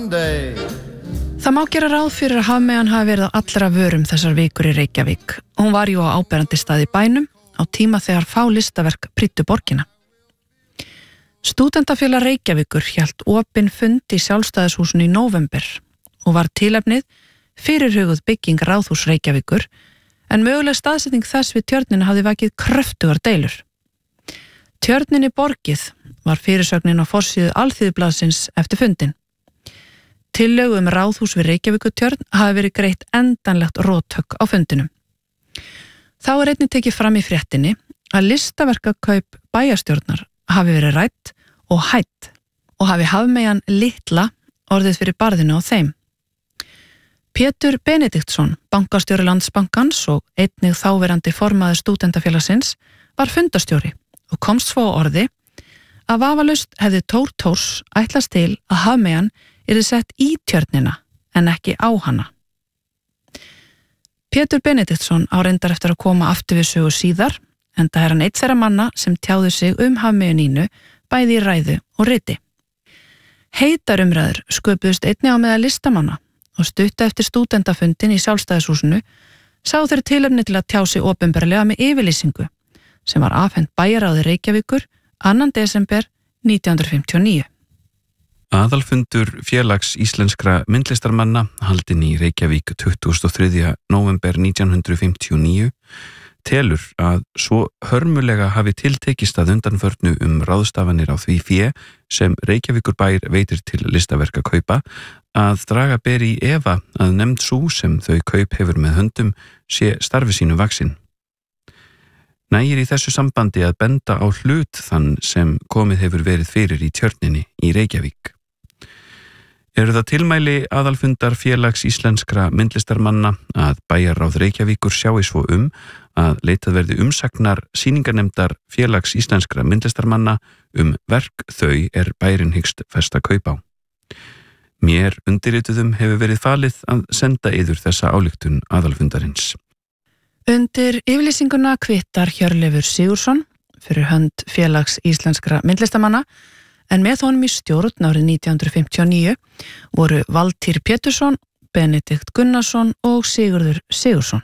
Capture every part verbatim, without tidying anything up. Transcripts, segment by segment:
Monday. Það má gera ráð fyrir að hafmeyjan hafi verið á allra vörum þessar vikur í Reykjavík. Hún var jú á áberandi stað í bænum á tíma þegar fá listaverk prýddu borgina. Stúdentafélag Reykjavíkur hélt opinn fund í Sjálfstæðishúsinu í nóvember og var tilefnið fyrirhuguð bygging Ráðhúss Reykjavíkur, en möguleg staðsetning þess við tjörnina hafði vakið kröftugar deilur. Tjörninni borgið var fyrirsögnin á forsíðu Alþýðublaðsins eftir fundin. Tillögu um Ráðhús við Reykjavíkurtjörn hafi verið greitt endanlegt róttök á fundinum. Þá er einnig tekið fram í fréttinni að listaverkakaup bæjarstjórnar hafi verið rætt og hætt og hafi hafmeyjan litla orðið fyrir barðinu á þeim. Pétur Benediktsson, bankastjóri Landsbankans og einnig þáverandi formaður stúdentafélagsins, var fundastjóri og komst svo á orði að vafalaust hefði Tór Tórs ætlast til að hafmeyjan yrði sett í tjörnina en ekki á hana. Pétur Benediktsson á reyndar eftir að koma aftur við sögu síðar, enda er hann einn þeirra manna sem tjáðu sig um hafmeyju Nínu bæði í ræðu og riti. Heitar umræður sköpuðust einnig á meðal listamanna og stutta eftir stúdentafundin í Sjálfstæðishúsinu sá þeir tilefni til að tjá sig opinberlega með yfirlýsingu sem var afhent bæjarráði Reykjavíkur annan desember nítján hundruð fimmtíu og níu. Aðalfundur félags íslenskra myndlistarmanna haldinn í Reykjavík tuttugasta og þriðja nóvember nítján hundruð fimmtíu og níu telur að svo hörmulega hafi tiltekist að undanförnu um ráðstafanir á því fé sem Reykjavíkurbær veitir til listaverkakaupa að draga beri í efa að nefnd sú sem þau kaup hefur með höndum sé starfi sínu vaksin. Nægir í þessu sambandi að benda á hlut þann sem komið hefur verið fyrir í tjörninni í Reykjavík. Eru það tilmæli aðalfundar félags íslenskra myndlistarmanna að bæjarráð Reykjavíkur sjái svo um að leitað verði umsagnar sýningarnefndar félags íslenskra myndlistarmanna um verk þau er bærin hyggst festa kaup á. Mér undirrituðum hefur verið falið að senda yður þessa ályktun aðalfundarins. Undir yfirlýsinguna kvittar Hjörleifur Sigurðsson fyrir hönd félags íslenskra myndlistamanna, en með honum í stjórn árið nítján hundruð fimmtíu og níu voru Valtýr Pétursson, Benedikt Gunnarsson og Sigurður Sigurðsson.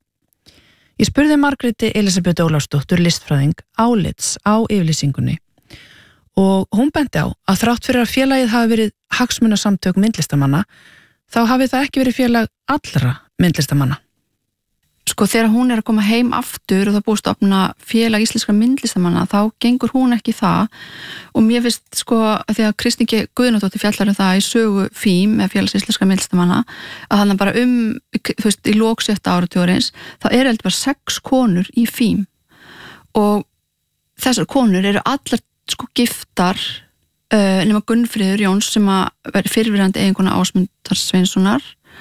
Ég spurði Margréti Elísabet Ólafsdóttur listfræðing álits á yfirlýsingunni og hún benti á að þrátt fyrir að félagið hafi verið hagsmunasamtök myndlistamanna þá hafi það ekki verið félag allra myndlistamanna. Sko þegar hún er að koma heim aftur og það búið stofna félag íslenskra myndlistamanna þá gengur hún ekki það og mér finnst sko að því að Kristín Guðnadóttir fjallar um það í sögu Fím með félags íslenskra myndlistamanna að hann bara um, þú veist, í lok sjötta áratugurins þá er heldur bara sex konur í Fím og þessar konur eru allar sko giftar uh, nema Gunnfríður Jóns sem að veri fyrrverandi eiginkona Ásmundar Sveinssonar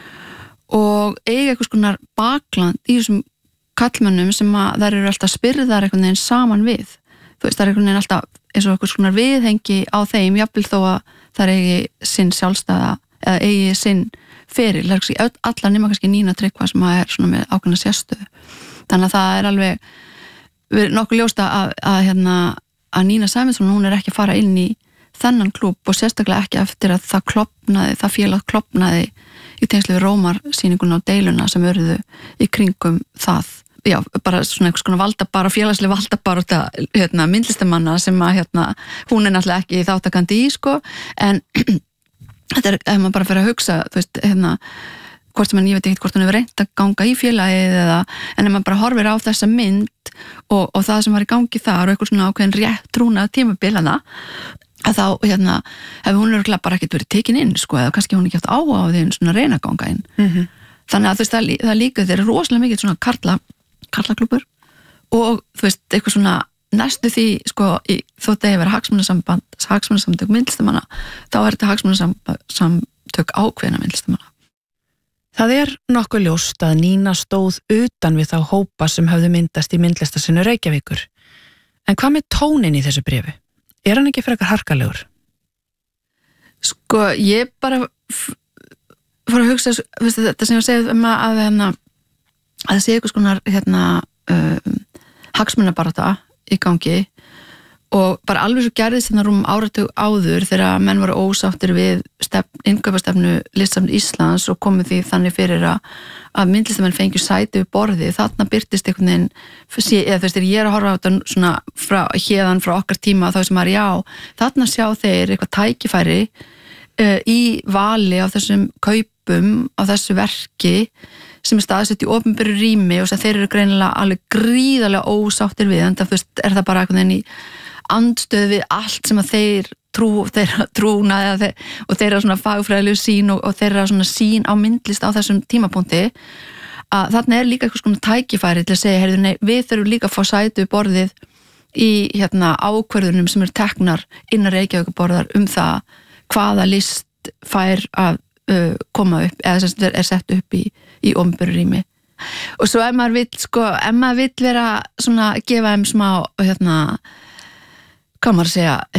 og eiga eitthvað skonar bakland í þessum kallmönnum sem að þær eru alltaf spyrðar einhvern veginn saman við. Þú veist, það er einhvern veginn alltaf eins og eitthvað skonar viðhengi á þeim, jafnvel þó að þær eigi sinn sjálfstæða eða eigi sinn feril. Það er kannski allar nema kannski Nína Tryggva sem að er svona með ákveðna sérstöðu. Þannig að það er alveg við erum nokkuð ljóst að, að, hérna, að Nína Sæmundsson, hún er ekki að fara inn í þennan klúbb og sérstaklega ekki eftir að það klopnaði, það félag klopnaði í tengslu við Rómarsýninguna og deiluna sem urðu í kringum það. Já, bara svona einhvers konar valdabara, félagslega valdabara hérna, myndlistamanna sem að hérna, hún er náttúrulega ekki þáttakandi í sko, en þetta er, ef maður bara fyrir að hugsa, þú veist, hérna, hvort sem hann, ég veit ekki hvort hann hefur reynt að ganga í félagið eða, en ef maður bara horfir á þessa mynd og, og það sem var í gangi þar og eitthvað svona ákveðin rétt trúna tímabilana, að þá, hérna, hefur hún örgulega bara ekkert verið tekin inn, sko, eða kannski hún ekki haft áhuga á því en svona reyna að ganga inn. Mm-hmm. Þannig að þú veist, það, það líka, þeir eru rosalega mikið svona karla, karlaklúbur og þú veist, eitthvað svona næstu því, sko, í, þótt að ég verið hagsmunasamband, hagsmunasamtök myndlistamanna, þá er þetta hagsmunasamtök ákveðina myndlistamanna. Það er nokkuð ljóst að Nína stóð utan við þá hópa sem höfðu myndast í myndlistasinu Reykjavíkur. En hvað með tónin í þessu bréfi? Er hann ekki frekar harkalegur? Sko, ég bara fór að hugsa veist, þetta sem ég segið um að, að, að það sé eitthvað skonar hérna, um, hagsmunabarata í gangi og bara alveg svo gerðist þetta rúm áratug áður þegar menn voru ósáttir við innkaupastefnu Listasafns Íslands og komið því þannig fyrir að, að myndlistamenn fengju sæti við borðið, þarna byrtist einhvern veginn, eða þú veist, ég er að horfa á þetta svona frá, hérðan frá okkar tíma þá sem maður, já, þarna sjá þeir eitthvað tækifæri uh, í vali á þessum kaupum, á þessu verki sem er staðsett í opinberu rými og sem þeir eru greinilega alveg gríðarlega ósáttir við, en það er það bara einhvern veginn í andstöð við allt sem að þeir trú, þeirra trúna þeir, og þeirra svona fagfræðilegu sín og, og þeirra svona sín á myndlist á þessum tímapunkti að þarna er líka eitthvað svona tækifæri til að segja, heyrðu, nei, við þurfum líka að fá sæti borðið í hérna ákvörðunum sem eru teknar innan Reykjavíkurborðar um það hvaða list fær að uh, koma upp eða sem er sett upp í, í opinberu rými og svo ef maður vill sko, ef maður vill vera svona gefa þeim smá hérna hvað maður að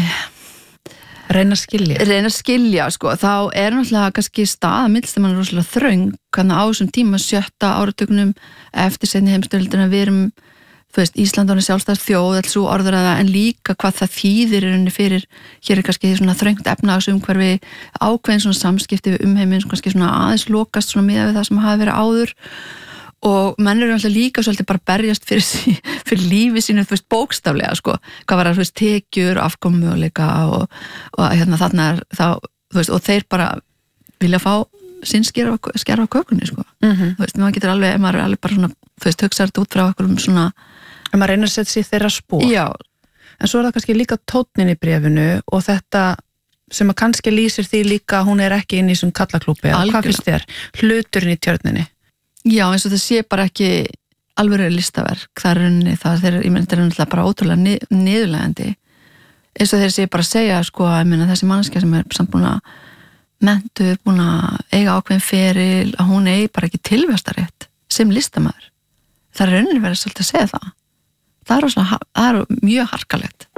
segja reyna að skilja reyna að skilja, sko, þá er náttúrulega kannski staða myndlistamann rosalega þröng hvernig á þessum tíma sjötta áratugnum eftir seinni heimsstyrjöldina við erum, þú veist, Ísland er sjálfstæð þjóð, alls svo orðræða, en líka hvað það þýðir er henni fyrir, hér er kannski svona þröngt efnahagsumhverfi, ákveðin svona samskipti við umheiminn, kannski svona aðeins lokast svona miðað við það sem hafi verið áður og menn eru alltaf líka svolítið bara berjast fyrir, sí, fyrir lífi sínu, þú veist, bókstaflega, sko, hvað var það, þú veist, tekjur, afkomumöguleika og, og hérna þarna er þá, þú veist, og þeir bara vilja fá sinn skerfa kökunni, sko, mm -hmm. þú veist, maður getur alveg, maður er alveg bara svona, þú veist, hugsaður þetta út frá okkur um svona en maður reynir að setja sér þeirra spór já, en svo er það kannski líka tónnin í bréfinu og þetta sem að kannski lýsir því líka að hún er ekki inn í þessum kallaklúpi, hvað finnst þér hluturinn í tjörninni? Já, eins og það sé bara ekki alveg listaverk, það er rauninni það þeir, ég menn, þetta er náttúrulega bara ótrúlega nið, niðurlegandi eins og þeir sé bara að segja, sko, ég menna þessi manneskja sem er samt búin að mentu, búin að eiga ákveðin feril, að hún eigi bara ekki tilvæstarétt sem listamaður það er rauninni verið svolítið að segja það það er, svona, það er mjög harkalegt